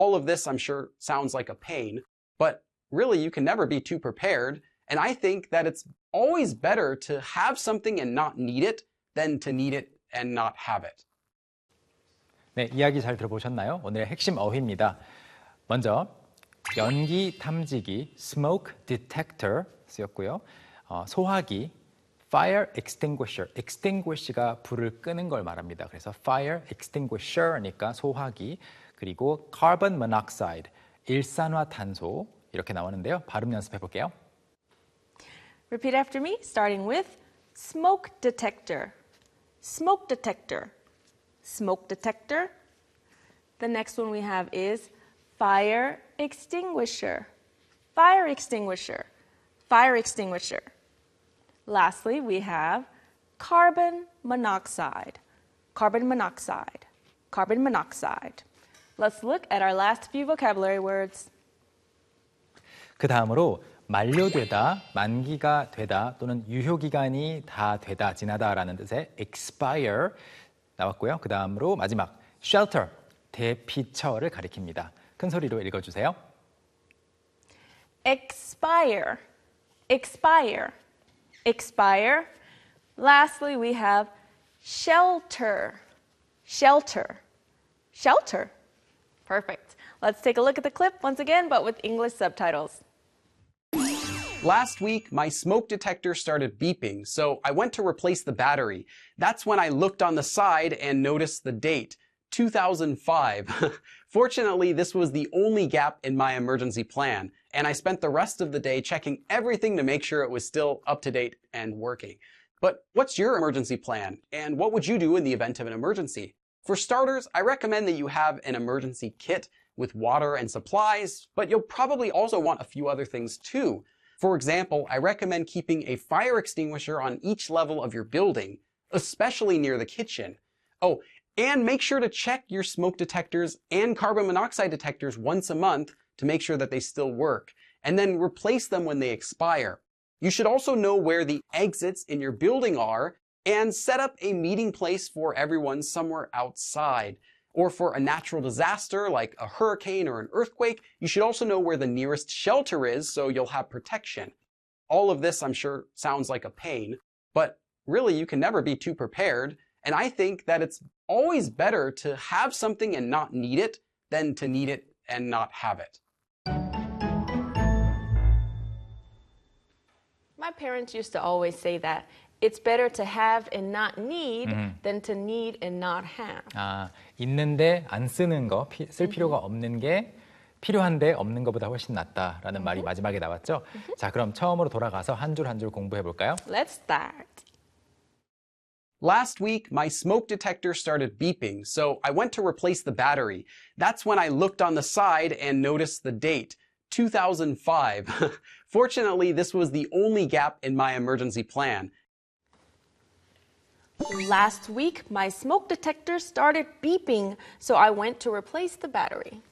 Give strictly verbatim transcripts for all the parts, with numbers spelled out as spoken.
All of this, I'm sure, sounds like a pain, but really you can never be too prepared. And I think that it's always better to have something and not need it than to need it and not have it. 네, 이야기 잘 들어보셨나요? 오늘의 핵심 어휘입니다. 먼저 연기 탐지기 smoke detector 쓰였고요. 어, 소화기 fire extinguisher, extinguish가 불을 끄는 걸 말합니다. 그래서 fire extinguisher니까 소화기, 그리고 carbon monoxide, 일산화탄소 이렇게 나오는데요. 발음 연습해 볼게요. Repeat after me, starting with smoke detector, smoke detector, smoke detector. The next one we have is fire extinguisher, fire extinguisher, fire extinguisher. Lastly, we have carbon monoxide, carbon monoxide, carbon monoxide. Let's look at our last few vocabulary words. 그 다음으로 만료되다, 만기가 되다 또는 유효기간이 다 되다, 지나다라는 뜻의 expire 나왔고요. 그 다음으로 마지막 shelter, 대피처를 가리킵니다. 큰 소리로 읽어주세요. Expire, expire, expire. Lastly, we have shelter, shelter, shelter. Perfect. Let's take a look at the clip once again, but with English subtitles. Last week, my smoke detector started beeping, so I went to replace the battery. That's when I looked on the side and noticed the date, two thousand five. Fortunately, this was the only gap in my emergency plan, and I spent the rest of the day checking everything to make sure it was still up to date and working. But what's your emergency plan, and what would you do in the event of an emergency? For starters, I recommend that you have an emergency kit with water and supplies, but you'll probably also want a few other things too. For example, I recommend keeping a fire extinguisher on each level of your building, especially near the kitchen. Oh, and make sure to check your smoke detectors and carbon monoxide detectors once a month to make sure that they still work, and then replace them when they expire. You should also know where the exits in your building are and set up a meeting place for everyone somewhere outside. Or for a natural disaster like a hurricane or an earthquake, you should also know where the nearest shelter is so you'll have protection. All of this, I'm sure, sounds like a pain, but really you can never be too prepared, and I think that it's always better to have something and not need it than to need it and not have it. My parents used to always say that it's better to have and not need mm-hmm. than to need and not have. 아, 있는데 안 쓰는 거, 피, 쓸 필요가 없는 게 필요한데 없는 것보다 훨씬 낫다라는 mm-hmm. 말이 마지막에 나왔죠. Mm-hmm. 자, 그럼 처음으로 돌아가서 한 줄 한 줄 공부해 볼까요? Let's start. Last week, my smoke detector started beeping, so I went to replace the battery. That's when I looked on the side and noticed the date, two thousand five. Fortunately, this was the only gap in my emergency plan. Last week, my smoke detector started beeping, so I went to replace the battery.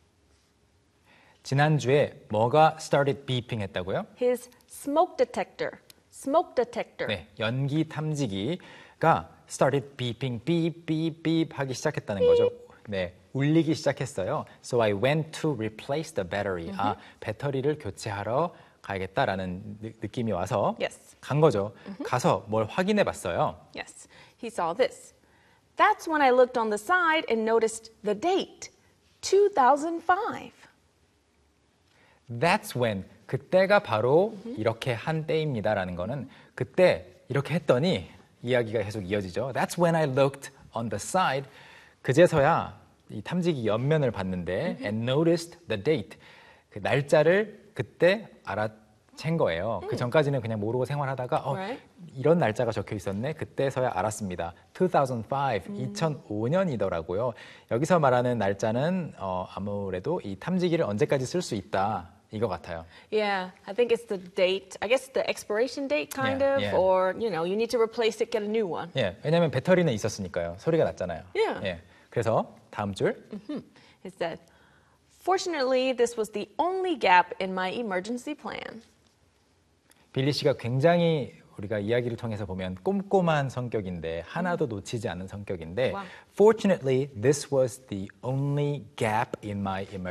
지난주에 뭐가 started beeping 했다고요? His smoke detector. Smoke detector. 네, 연기 탐지기가 started beeping, beep, beep, beep 하기 시작했다는 거죠. 네, 울리기 시작했어요. So I went to replace the battery. Mm-hmm. 아, 배터리를 교체하러 가야겠다라는 느, 느낌이 와서 yes. 간 거죠. Mm-hmm. 가서 뭘 확인해 봤어요. Yes, he saw this. That's when I looked on the side and noticed the date, two thousand five. That's when, 그때가 바로 mm-hmm. 이렇게 한 때입니다라는 거는 그때 이렇게 했더니 이야기가 계속 이어지죠. That's when I looked on the side. 그제서야 이 탐지기 옆면을 봤는데 mm-hmm. and noticed the date. 그 날짜를 그때 알아챈 거예요. 음. 그 전까지는 그냥 모르고 생활하다가 어, right. 이런 날짜가 적혀 있었네. 그때서야 알았습니다. two thousand five, 음. 이천오 년이더라고요. 여기서 말하는 날짜는 어, 아무래도 이 탐지기를 언제까지 쓸 수 있다. 이거 같아요. Yeah, I think it's the date. I guess the expiration date kind yeah, of, yeah. or you know, you need to replace it, get a new one. 예, 왜냐하면 배터리는 있었으니까요. 소리가 났잖아요. Yeah. 예, 그래서 다음 줄. Mm-hmm. It said, fortunately, this was the only gap in my emergency plan. 빌리 씨가 굉장히 우리가 이야기를 통해서 보면 꼼꼼한 성격인데 하나도 놓치지 않는 성격인데 Wow. Fortunately, this was the only gap in my